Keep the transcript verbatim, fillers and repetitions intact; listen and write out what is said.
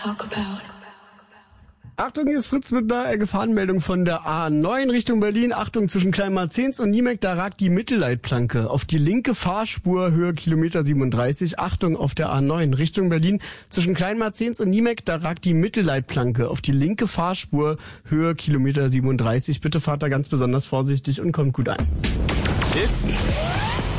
talk about. Achtung, hier ist Fritz mit einer Gefahrenmeldung von der A neun Richtung Berlin. Achtung, zwischen Kleinmarzens und Niemek, da ragt die Mittelleitplanke auf die linke Fahrspur, Höhe Kilometer siebenunddreißig. Achtung, auf der A neun Richtung Berlin. Zwischen Kleinmarzens und Niemek, da ragt die Mittelleitplanke auf die linke Fahrspur, Höhe Kilometer siebenunddreißig. Bitte fahrt da ganz besonders vorsichtig und kommt gut ein. Hits